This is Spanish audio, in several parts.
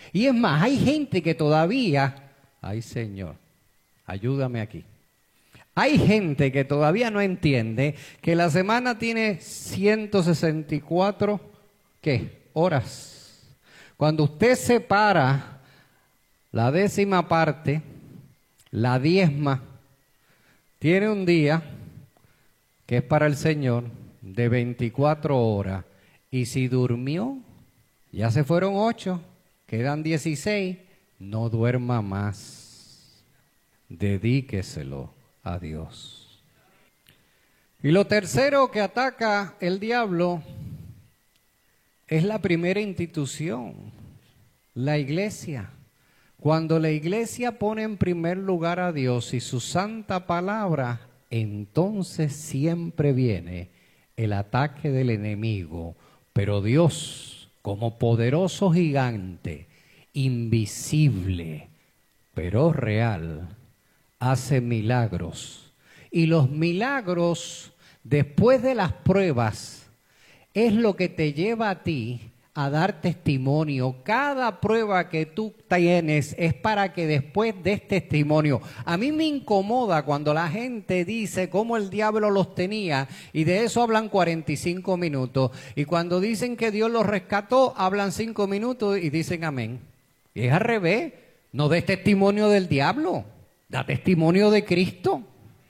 Y es más, hay gente que todavía, ay Señor, ayúdame aquí. Hay gente que todavía no entiende que la semana tiene 164, ¿qué? Horas. Cuando usted separa la 10ª parte, la 10ª, tiene un día que es para el Señor de 24 horas. Y si durmió, ya se fueron 8, quedan 16, no duerma más. Dedíqueselo a Dios. Y lo tercero que ataca el diablo es la primera institución, la iglesia. Cuando la iglesia pone en primer lugar a Dios y su santa palabra, entonces siempre viene el ataque del enemigo. Pero Dios, como poderoso gigante, invisible, pero real, hace milagros. Y los milagros, después de las pruebas, es lo que te lleva a ti a dar testimonio. Cada prueba que tú tienes es para que después des testimonio. A mí me incomoda cuando la gente dice cómo el diablo los tenía y de eso hablan 45 minutos. Y cuando dicen que Dios los rescató, hablan 5 minutos y dicen amén. Y es al revés. No des testimonio del diablo, da testimonio de Cristo.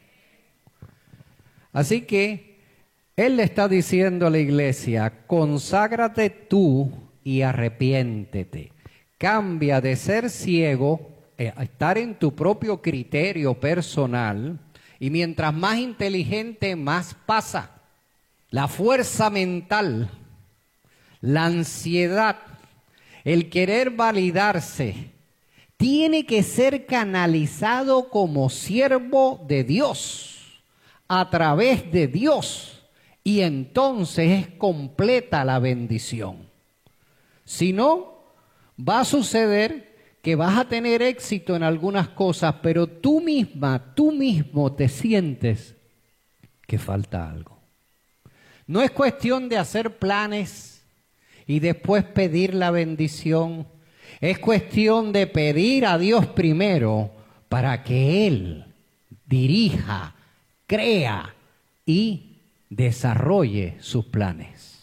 Así que Él le está diciendo a la iglesia, conságrate tú y arrepiéntete. Cambia de ser ciego a estar en tu propio criterio personal y mientras más inteligente, más pasa. La fuerza mental, la ansiedad, el querer validarse, tiene que ser canalizado como siervo de Dios, a través de Dios. Y entonces es completa la bendición. Si no, va a suceder que vas a tener éxito en algunas cosas, pero tú mismo te sientes que falta algo. No es cuestión de hacer planes y después pedir la bendición. Es cuestión de pedir a Dios primero para que Él dirija, crea y desarrolle sus planes.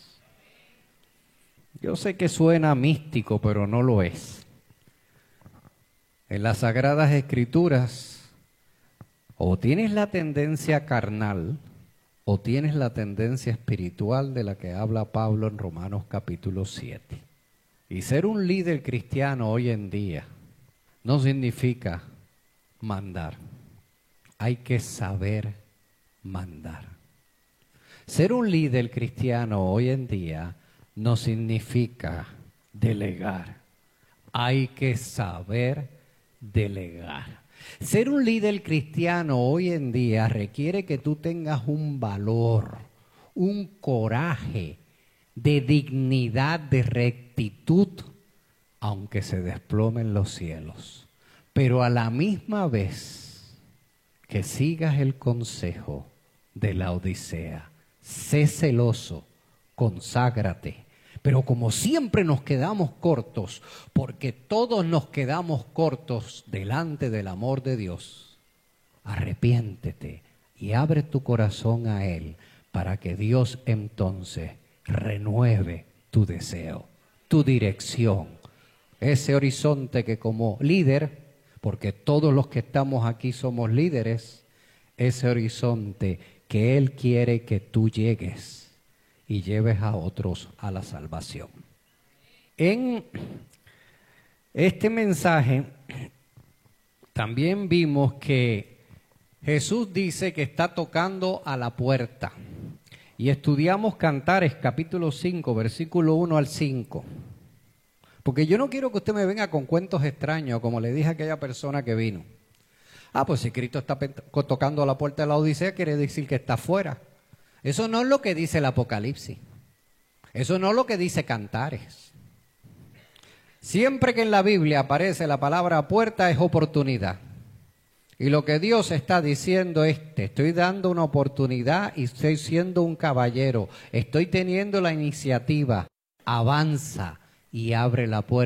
Yo sé que suena místico, pero no lo es. En las Sagradas Escrituras, o tienes la tendencia carnal, o tienes la tendencia espiritual de la que habla Pablo en Romanos capítulo 7. Y ser un líder cristiano hoy en día no significa mandar. Hay que saber mandar. Ser un líder cristiano hoy en día no significa delegar. Hay que saber delegar. Ser un líder cristiano hoy en día requiere que tú tengas un valor, un coraje de dignidad, de rectitud, aunque se desplomen los cielos. Pero a la misma vez que sigas el consejo de la Odisea. Sé celoso, conságrate. Pero como siempre nos quedamos cortos, porque todos nos quedamos cortos delante del amor de Dios, arrepiéntete y abre tu corazón a Él para que Dios entonces renueve tu deseo, tu dirección, ese horizonte que como líder, porque todos los que estamos aquí somos líderes, ese horizonte que Él quiere que tú llegues y lleves a otros a la salvación. En este mensaje también vimos que Jesús dice que está tocando a la puerta. Y estudiamos Cantares capítulo 5, versículo 1 al 5. Porque yo no quiero que usted me venga con cuentos extraños, como le dije a aquella persona que vino. Pues si Cristo está tocando a la puerta de la Odisea, quiere decir que está afuera. Eso no es lo que dice el Apocalipsis. Eso no es lo que dice Cantares. Siempre que en la Biblia aparece la palabra puerta es oportunidad. Y lo que Dios está diciendo es, te estoy dando una oportunidad y estoy siendo un caballero. Estoy teniendo la iniciativa. Avanza y abre la puerta.